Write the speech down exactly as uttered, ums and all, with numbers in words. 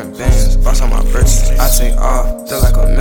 foreign bands, box on my britches. I take off, feel like a man.